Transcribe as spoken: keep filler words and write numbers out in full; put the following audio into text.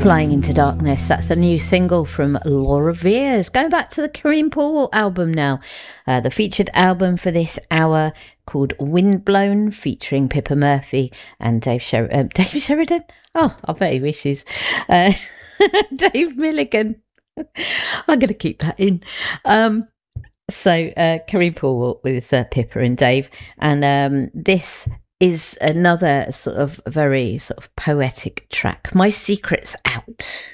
Flying into Darkness, that's a new single from Laura Veirs. Going back to the Kareem Paul album now. Uh, the featured album for this hour called Windblown, featuring Pippa Murphy and Dave, Sher- uh, Dave Sheridan. Oh, I bet he wishes. Uh, Dave Milligan. I'm going to keep that in. Um, so, uh, Kareem Paul with uh, Pippa and Dave. And um, this is another sort of very sort of poetic track. My Secret's Out.